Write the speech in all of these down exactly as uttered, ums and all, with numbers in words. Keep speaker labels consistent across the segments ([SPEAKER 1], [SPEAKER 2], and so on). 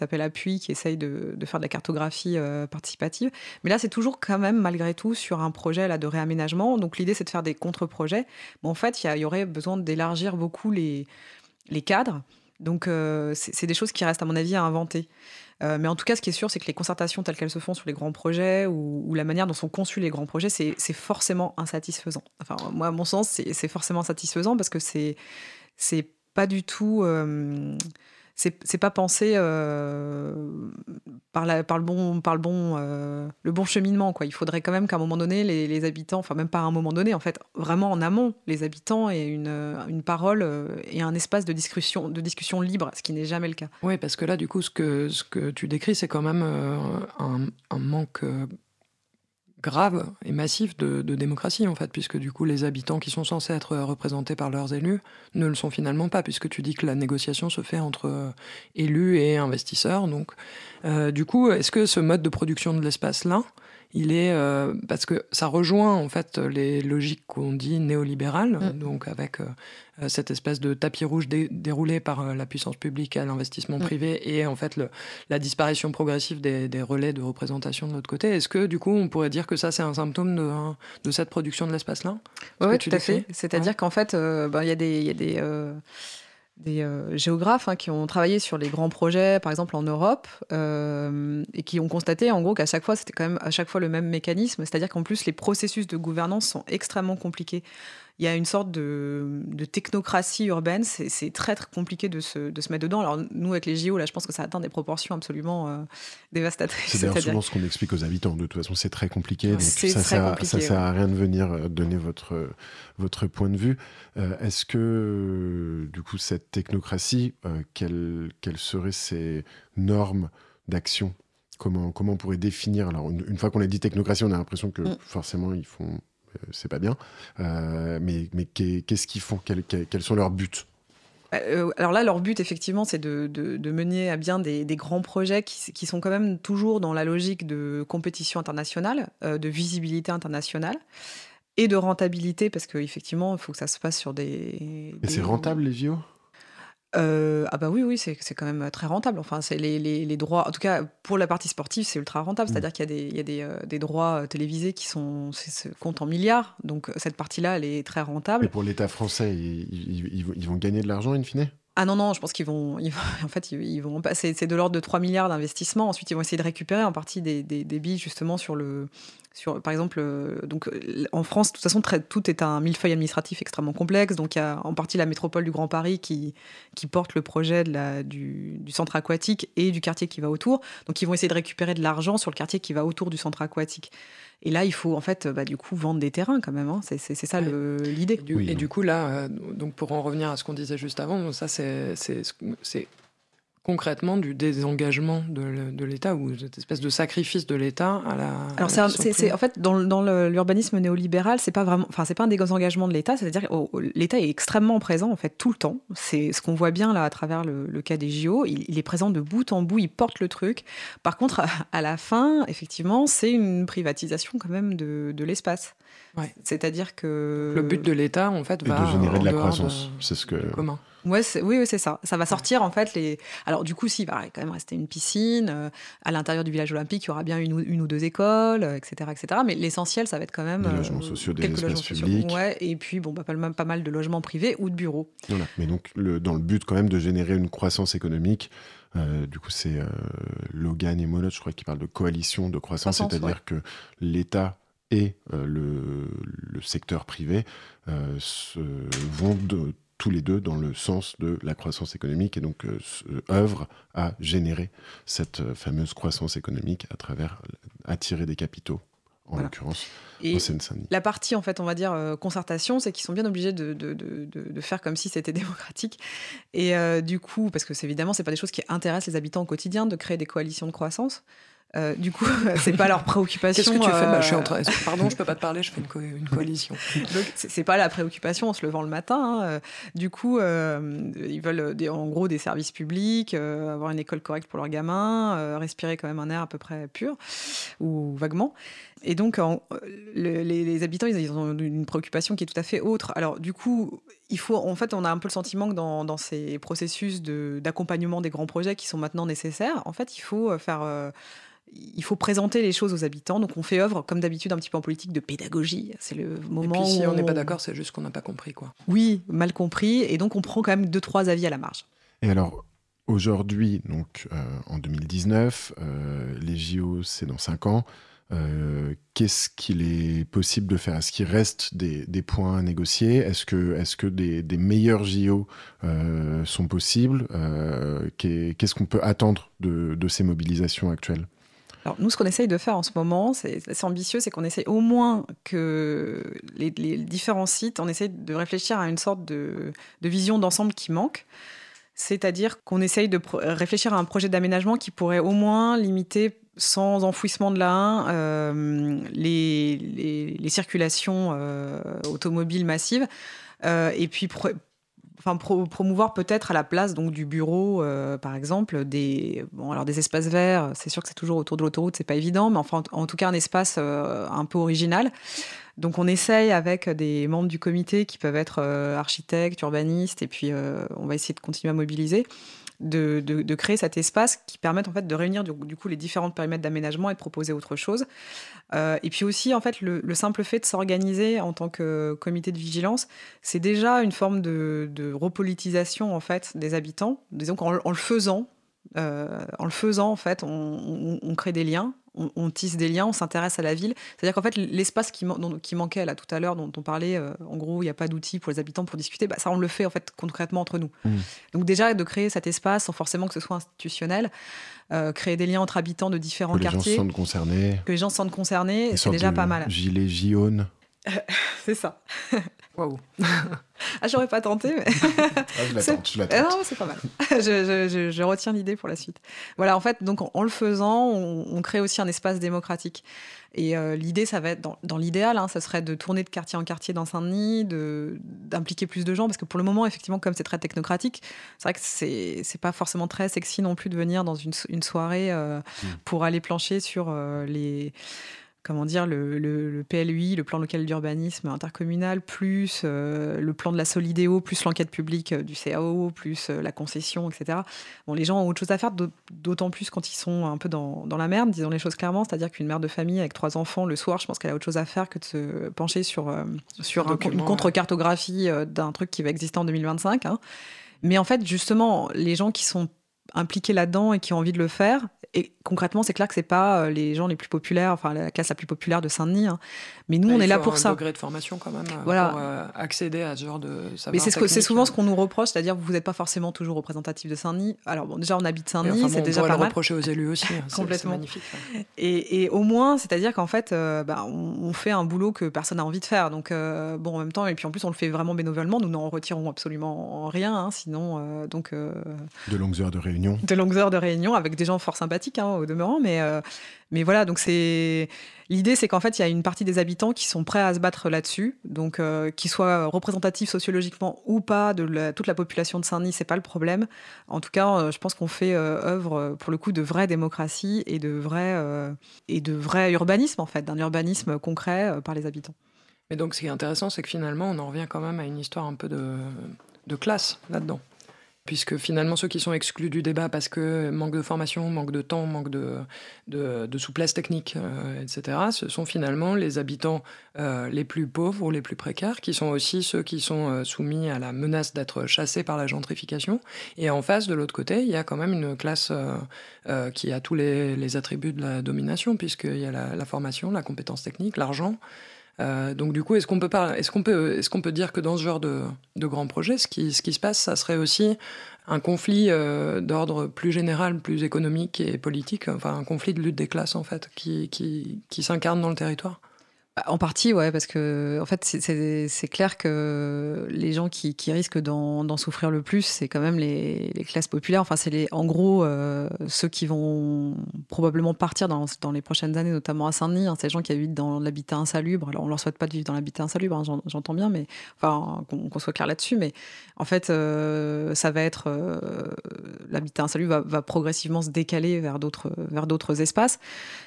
[SPEAKER 1] s'appelle Appui, qui essaye de, de faire de la cartographie euh, participative. Mais là, c'est toujours quand même, malgré tout, sur un projet là, de réaménagement. Donc l'idée, c'est de faire des contre-projets. Mais en fait, il y, y aurait besoin d'élargir beaucoup les, les cadres. Donc euh, c'est, c'est des choses qui restent, à mon avis, à inventer. Euh, mais en tout cas, ce qui est sûr, c'est que les concertations telles qu'elles se font sur les grands projets ou, ou la manière dont sont conçus les grands projets, c'est, c'est forcément insatisfaisant. Enfin, moi, à mon sens, c'est, c'est forcément insatisfaisant parce que c'est, c'est pas du tout... Euh, c'est, c'est pas pensé euh, par, la, par le bon, par le bon, euh, le bon cheminement, quoi. Il faudrait quand même qu'à un moment donné, les, les habitants, enfin même pas à un moment donné, en fait, vraiment en amont, les habitants aient une, une parole euh, et un espace de discussion, de discussion libre, ce qui n'est jamais le cas.
[SPEAKER 2] Oui, parce que là, du coup, ce que, ce que tu décris, c'est quand même euh, un, un manque euh, grave et massif de, de démocratie, en fait, puisque du coup, les habitants qui sont censés être représentés par leurs élus ne le sont finalement pas, puisque tu dis que la négociation se fait entre euh, élus et investisseurs. Donc, euh, du coup, est-ce que ce mode de production de l'espace-là, il est euh, parce que ça rejoint en fait les logiques qu'on dit néolibérales, mmh. donc avec euh, cette espèce de tapis rouge dé- déroulé par euh, la puissance publique à l'investissement mmh. privé et en fait le, la disparition progressive des, des relais de représentation de l'autre côté. Est-ce que du coup on pourrait dire que ça c'est un symptôme de, de cette production de l'espace-là ?
[SPEAKER 1] Oui, ouais, tout à fait. C'est-à-dire ouais. qu'en fait, euh, ben, y a des, y a des euh... des euh, géographes hein, qui ont travaillé sur les grands projets, par exemple en Europe, euh, et qui ont constaté en gros qu'à chaque fois, c'était quand même à chaque fois le même mécanisme, c'est-à-dire qu'en plus, les processus de gouvernance sont extrêmement compliqués. Il y a une sorte de, de technocratie urbaine, c'est, c'est très, très compliqué de se, de se mettre dedans. Alors nous, avec les J O, là, je pense que ça atteint des proportions absolument euh, dévastatrices.
[SPEAKER 3] C'est d'ailleurs souvent ce qu'on explique aux habitants. De toute façon, c'est très compliqué,
[SPEAKER 1] ouais,
[SPEAKER 3] donc
[SPEAKER 1] c'est
[SPEAKER 3] ça
[SPEAKER 1] très
[SPEAKER 3] sert,
[SPEAKER 1] compliqué,
[SPEAKER 3] ça sert
[SPEAKER 1] ouais.
[SPEAKER 3] à rien de venir donner votre, votre point de vue. Euh, est-ce que, du coup, cette technocratie, euh, quelles, quelles seraient ses normes d'action ? Comment, comment on pourrait définir ? Alors, une, une fois qu'on a dit technocratie, on a l'impression que mm. forcément, ils font... c'est pas bien, euh, mais, mais qu'est-ce qu'ils font ? quels, quels sont leurs buts ?
[SPEAKER 1] euh, Alors là, leur but, effectivement, c'est de, de, de mener à bien des, des grands projets qui, qui sont quand même toujours dans la logique de compétition internationale, euh, de visibilité internationale et de rentabilité, parce qu'effectivement, il faut que ça se passe sur des...
[SPEAKER 3] Et
[SPEAKER 1] des...
[SPEAKER 3] c'est rentable, les J O ?
[SPEAKER 1] Euh, ah bah oui, oui, c'est, c'est quand même très rentable. Enfin, c'est les, les, les droits, en tout cas pour la partie sportive, c'est ultra rentable. C'est-à-dire mmh. qu'il y a des, il y a des, euh, des droits télévisés qui sont, se comptent en milliards. Donc cette partie-là, elle est très rentable.
[SPEAKER 3] Et pour l'État français, ils, ils, ils vont gagner de l'argent in fine ?
[SPEAKER 1] Ah non, non, je pense qu'ils vont... Ils vont en fait, ils, ils vont passer... C'est de l'ordre de trois milliards d'investissements. Ensuite, ils vont essayer de récupérer en partie des, des, des billes, justement, sur le... Sur, par exemple, euh, donc, en France, de toute façon, très, tout est un millefeuille administratif extrêmement complexe. Donc, il y a en partie la métropole du Grand Paris qui, qui porte le projet de la, du, du centre aquatique et du quartier qui va autour. Donc, ils vont essayer de récupérer de l'argent sur le quartier qui va autour du centre aquatique. Et là, il faut en fait, bah, du coup, vendre des terrains quand même. Hein. C'est, c'est, c'est ça le, l'idée.
[SPEAKER 2] Et du, oui, et du coup, là, euh, donc pour en revenir à ce qu'on disait juste avant, ça, c'est, c'est, c'est concrètement du désengagement de, de l'État ou cette espèce de sacrifice de l'État à la.
[SPEAKER 1] Alors, c'est, un, c'est, c'est en fait dans, dans le, l'urbanisme néolibéral, c'est pas vraiment, enfin, c'est pas un désengagement de l'État. C'est-à-dire que oh, l'État est extrêmement présent en fait tout le temps. C'est ce qu'on voit bien là à travers le, le cas des J O. Il, il est présent de bout en bout. Il porte le truc. Par contre, à, à la fin, effectivement, c'est une privatisation quand même de, de l'espace.
[SPEAKER 2] Ouais.
[SPEAKER 1] C'est-à-dire que
[SPEAKER 2] le but de l'État, en fait,
[SPEAKER 3] et
[SPEAKER 2] va
[SPEAKER 3] de générer de la
[SPEAKER 2] dehors
[SPEAKER 3] croissance.
[SPEAKER 2] De,
[SPEAKER 3] c'est ce que.
[SPEAKER 2] Commun.
[SPEAKER 1] Ouais, c'est, oui, oui, c'est ça. Ça va sortir, en fait, les... Alors, du coup, si, il va quand même rester une piscine. Euh, à l'intérieur du village olympique, il y aura bien une ou, une ou deux écoles, euh, et cetera, et cetera. Mais l'essentiel, ça va être quand même...
[SPEAKER 3] Des logements sociaux, des
[SPEAKER 1] quelques
[SPEAKER 3] espaces
[SPEAKER 1] logements
[SPEAKER 3] publics.
[SPEAKER 1] Sociaux. Ouais, et puis, bon, bah, pas, pas mal de logements privés ou de bureaux.
[SPEAKER 3] Voilà. Mais donc, le, dans le but, quand même, de générer une croissance économique. Euh, du coup, c'est euh, Logan et Monod, je crois, qui parlent de coalition de croissance, croissance c'est-à-dire ouais. que l'État et euh, le, le secteur privé euh, se, vont de... tous les deux dans le sens de la croissance économique et donc euh, œuvrent à générer cette euh, fameuse croissance économique à travers attirer des capitaux, en voilà. l'occurrence
[SPEAKER 1] et
[SPEAKER 3] en Seine-Saint-Denis.
[SPEAKER 1] La partie, en fait, on va dire euh, concertation, c'est qu'ils sont bien obligés de, de, de, de, de faire comme si c'était démocratique. Et euh, du coup, parce que c'est, évidemment, c'est pas des choses qui intéressent les habitants au quotidien de créer des coalitions de croissance. Euh, du coup, c'est pas leur préoccupation.
[SPEAKER 2] Qu'est-ce que tu fais
[SPEAKER 1] euh...
[SPEAKER 2] bah, je suis en train... Pardon, je peux pas te parler, je fais une, co- une coalition.
[SPEAKER 1] Donc, c'est, c'est pas la préoccupation en se levant le matin. Hein. Du coup, euh, ils veulent des, en gros des services publics, euh, avoir une école correcte pour leurs gamins, euh, respirer quand même un air à peu près pur, ou vaguement. Et donc, en, le, les, les habitants, ils, ils ont une préoccupation qui est tout à fait autre. Alors, du coup, il faut, en fait, on a un peu le sentiment que dans, dans ces processus de, d'accompagnement des grands projets qui sont maintenant nécessaires, en fait, il faut faire, euh, il faut présenter les choses aux habitants. Donc, on fait œuvre, comme d'habitude, un petit peu en politique, de pédagogie. C'est le moment.
[SPEAKER 2] Et puis, si
[SPEAKER 1] où
[SPEAKER 2] on n'est pas d'accord, c'est juste qu'on n'a pas compris, quoi.
[SPEAKER 1] Oui, mal compris, et donc on prend quand même deux, trois avis à la marge.
[SPEAKER 3] Et alors, aujourd'hui, donc euh, en deux mille dix-neuf, euh, les J O, c'est dans cinq ans. Euh, qu'est-ce qu'il est possible de faire? Est-ce qu'il reste des, des points à négocier? Est-ce que, est-ce que des, des meilleurs J O euh, sont possibles? euh, Qu'est-ce qu'on peut attendre de, de ces mobilisations actuelles?
[SPEAKER 1] Alors, nous, ce qu'on essaye de faire en ce moment, c'est assez ambitieux, c'est qu'on essaye au moins que les, les différents sites, on essaye de réfléchir à une sorte de, de vision d'ensemble qui manque. C'est-à-dire qu'on essaye de pro- réfléchir à un projet d'aménagement qui pourrait au moins limiter, sans enfouissement de la haine, euh, les, les, les circulations euh, automobiles massives, euh, et puis pro- enfin, pro- promouvoir peut-être à la place donc, du bureau, euh, par exemple, des, bon, alors des espaces verts. C'est sûr que c'est toujours autour de l'autoroute, c'est pas évident, mais enfin, en, en tout cas un espace euh, un peu original. Donc on essaye avec des membres du comité qui peuvent être euh, architectes, urbanistes, et puis euh, on va essayer de continuer à mobiliser, de, de, de créer cet espace qui permette en fait de réunir du, du coup les différents périmètres d'aménagement et de proposer autre chose. Euh, et puis aussi en fait le, le simple fait de s'organiser en tant que comité de vigilance, c'est déjà une forme de, de repolitisation en fait des habitants. Disons qu'en en le faisant, euh, en le faisant en fait, on, on, on crée des liens. On, on tisse des liens, on s'intéresse à la ville. C'est-à-dire qu'en fait, l'espace qui, dont, qui manquait là tout à l'heure, dont on parlait, euh, en gros, il n'y a pas d'outils pour les habitants pour discuter, bah, ça, on le fait en fait concrètement entre nous. Mmh. Donc déjà, de créer cet espace sans forcément que ce soit institutionnel, euh, créer des liens entre habitants de différents
[SPEAKER 3] que
[SPEAKER 1] quartiers.
[SPEAKER 3] Que les gens se sentent concernés.
[SPEAKER 1] Que les gens se sentent concernés, c'est déjà pas mal.
[SPEAKER 3] Gilet jaune.
[SPEAKER 1] C'est ça.
[SPEAKER 2] Waouh.
[SPEAKER 1] Ah, j'aurais pas tenté, mais.
[SPEAKER 3] Ah, je l'attends, je l'attends.
[SPEAKER 1] Non, c'est pas mal. je, je, je, je retiens l'idée pour la suite. Voilà, en fait, donc en, en le faisant, on, on crée aussi un espace démocratique. Et euh, l'idée, ça va être, dans, dans l'idéal, hein, ça serait de tourner de quartier en quartier dans Saint-Denis, de, d'impliquer plus de gens, parce que pour le moment, effectivement, comme c'est très technocratique, c'est vrai que c'est, c'est pas forcément très sexy non plus de venir dans une, une soirée euh, mmh. pour aller plancher sur euh, les. Comment dire, le, le, le P L U I, le plan local d'urbanisme intercommunal, plus euh, le plan de la Solidéo, plus l'enquête publique du C A O, plus euh, la concession, et cetera. Bon, les gens ont autre chose à faire, d'autant plus quand ils sont un peu dans, dans la merde, disons les choses clairement. C'est-à-dire qu'une mère de famille avec trois enfants, le soir, je pense qu'elle a autre chose à faire que de se pencher sur, euh, sur un, une contre-cartographie euh, d'un truc qui va exister en deux mille vingt-cinq. Hein. Mais en fait, justement, les gens qui sont impliqués là-dedans et qui ont envie de le faire. Et concrètement, c'est clair que c'est pas les gens les plus populaires, enfin la classe la plus populaire de Saint-Denis. Hein. Mais nous, bah, on est là pour ça.
[SPEAKER 2] Il faut un degré de formation quand même
[SPEAKER 1] voilà.
[SPEAKER 2] pour euh, accéder à ce genre de savoir.
[SPEAKER 1] Mais c'est, ce que, c'est souvent ce qu'on nous reproche, c'est-à-dire que vous n'êtes pas forcément toujours représentatif de Saint-Denis. Alors bon, déjà, on habite Saint-Denis,
[SPEAKER 2] enfin,
[SPEAKER 1] c'est
[SPEAKER 2] bon,
[SPEAKER 1] déjà
[SPEAKER 2] pas mal. On
[SPEAKER 1] pourrait
[SPEAKER 2] le reprocher aux élus aussi. Hein,
[SPEAKER 1] complètement.
[SPEAKER 2] C'est, c'est magnifique. Hein.
[SPEAKER 1] Et, et au moins, c'est-à-dire qu'en fait, euh, bah, on, on fait un boulot que personne n'a envie de faire. Donc euh, bon, en même temps, et puis en plus, on le fait vraiment bénévolement. Nous n'en retirons absolument rien, hein, sinon euh, donc. Euh,
[SPEAKER 3] de longues heures de réunion.
[SPEAKER 1] De longues heures de réunion avec des gens fort sympathiques, hein, au demeurant, mais euh, mais voilà, donc c'est l'idée, c'est qu'en fait, il y a une partie des habitants qui sont prêts à se battre là-dessus, donc euh, qu'ils soient représentatifs sociologiquement ou pas de la, toute la population de Saint-Denis, c'est pas le problème. En tout cas, euh, je pense qu'on fait euh, œuvre pour le coup de vraie démocratie et de vrai euh, et de vrai urbanisme en fait, d'un urbanisme concret euh, par les habitants.
[SPEAKER 2] Mais donc, ce qui est intéressant, c'est que finalement, on en revient quand même à une histoire un peu de, de classe là-dedans. Puisque finalement, ceux qui sont exclus du débat parce que manque de formation, manque de temps, manque de, de, de souplesse technique, euh, et cetera, ce sont finalement les habitants euh, les plus pauvres ou les plus précaires, qui sont aussi ceux qui sont euh, soumis à la menace d'être chassés par la gentrification. Et en face, de l'autre côté, il y a quand même une classe euh, euh, qui a tous les, les attributs de la domination, puisqu'il y a la, la formation, la compétence technique, l'argent. Euh, donc du coup, est-ce qu'on peut pas, est-ce qu'on peut, est-ce qu'on peut dire que dans ce genre de, de grands projets, ce qui, ce qui se passe, ça serait aussi un conflit euh, d'ordre plus général, plus économique et politique, enfin un conflit de lutte des classes en fait, qui, qui, qui s'incarne dans le territoire?
[SPEAKER 1] En partie, ouais, parce que en fait, c'est, c'est, c'est clair que les gens qui, qui risquent d'en, d'en souffrir le plus, c'est quand même les, les classes populaires. Enfin, c'est les, en gros euh, ceux qui vont probablement partir dans, dans les prochaines années, notamment à Saint-Denis. Hein, c'est les gens qui habitent dans l'habitat insalubre. Alors, on leur souhaite pas de vivre dans l'habitat insalubre, hein, j'en, j'entends bien, mais enfin, qu'on, qu'on soit clair là-dessus. Mais en fait, euh, ça va être euh, l'habitat insalubre va, va progressivement se décaler vers d'autres, vers d'autres espaces.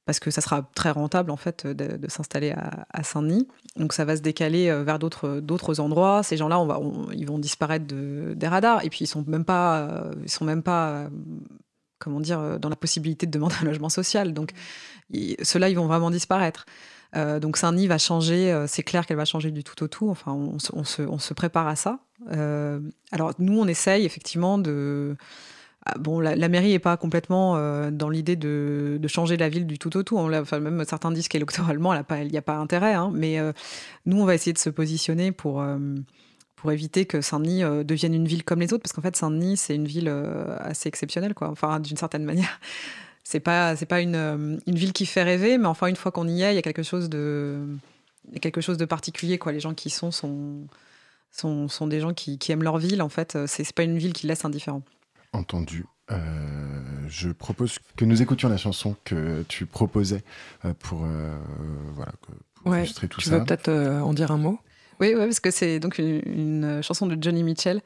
[SPEAKER 1] parce que ça sera très rentable en fait de, de s'installer à, à Saint-Denis. Donc ça va se décaler vers d'autres, d'autres endroits. Ces gens-là, on va, on, ils vont disparaître de, des radars. Et puis ils sont même pas, ils sont même pas, comment dire, dans la possibilité de demander un logement social. Donc ils, ceux-là, ils vont vraiment disparaître. Euh, donc Saint-Denis va changer. Euh, c'est clair qu'elle va changer du tout au tout. Enfin, on, on, se, on se prépare à ça. Euh, alors nous, on essaye effectivement de Bon, la, la mairie n'est pas complètement euh, dans l'idée de, de changer la ville du tout au tout. On enfin, même certains disent qu'électoralement, il n'y a pas intérêt. Hein, mais euh, nous, on va essayer de se positionner pour, euh, pour éviter que Saint-Denis euh, devienne une ville comme les autres. Parce qu'en fait, Saint-Denis, c'est une ville euh, assez exceptionnelle, quoi. Enfin, d'une certaine manière. C'est pas, c'est pas une, une ville qui fait rêver, mais enfin, une fois qu'on y est, il y a quelque chose de, il y a quelque chose de particulier, quoi. Les gens qui y sont sont, sont, sont des gens qui, qui aiment leur ville. En fait, c'est, c'est pas une ville qui laisse indifférent.
[SPEAKER 3] Entendu. Euh, je propose que nous écoutions la chanson que tu proposais euh, pour, euh, voilà, pour
[SPEAKER 2] ouais,
[SPEAKER 3] illustrer tout
[SPEAKER 2] tu
[SPEAKER 3] ça.
[SPEAKER 2] Tu veux peut-être euh, en dire un mot ?
[SPEAKER 1] Oui, ouais, parce que c'est donc une, une chanson de Joni Mitchell.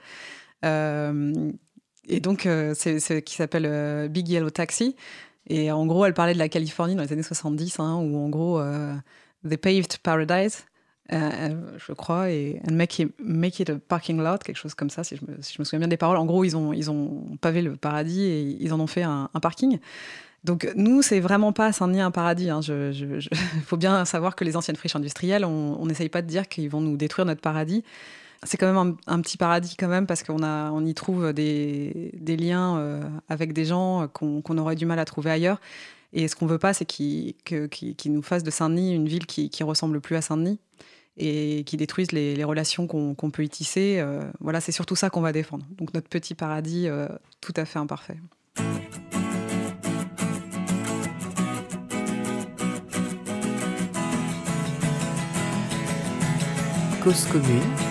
[SPEAKER 1] Euh, et donc, euh, c'est, c'est qui s'appelle euh, Big Yellow Taxi. Et en gros, elle parlait de la Californie dans les années soixante-dix, hein, où en gros, euh, they paved paradise. Euh, je crois, et and make it, make it a parking lot, quelque chose comme ça, si je, me, si je me souviens bien des paroles. En gros, ils ont, ils ont pavé le paradis et ils en ont fait un, un parking. Donc nous, c'est vraiment pas Saint-Denis un paradis. Hein. Je, je, je, faut bien savoir que les anciennes friches industrielles, on n'essaye pas de dire qu'ils vont nous détruire notre paradis. C'est quand même un, un petit paradis quand même, parce qu'on a, on y trouve des, des liens euh, avec des gens qu'on, qu'on aurait du mal à trouver ailleurs. Et ce qu'on veut pas, c'est qu'ils, que, qu'ils, qu'ils nous fassent de Saint-Denis une ville qui, qui ressemble plus à Saint-Denis et qui détruisent les, les relations qu'on, qu'on peut y tisser. Euh, voilà, c'est surtout ça qu'on va défendre. Donc notre petit paradis euh, tout à fait imparfait.
[SPEAKER 4] Cause commune